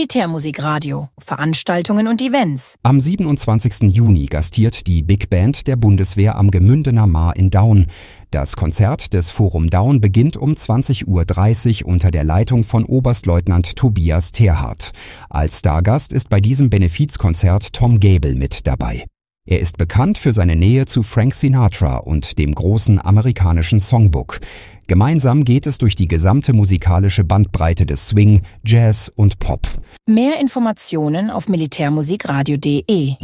Militärmusikradio, Veranstaltungen und Events. Am 27. Juni gastiert die Big Band der Bundeswehr am Gemündener Maar in Daun. Das Konzert des Forum Daun beginnt um 20:30 Uhr unter der Leitung von Oberstleutnant Tobias Terhardt. Als Stargast ist bei diesem Benefizkonzert Tom Gable mit dabei. Er ist bekannt für seine Nähe zu Frank Sinatra und dem großen amerikanischen Songbook. Gemeinsam geht es durch die gesamte musikalische Bandbreite des Swing, Jazz und Pop. Mehr Informationen auf militärmusikradio.de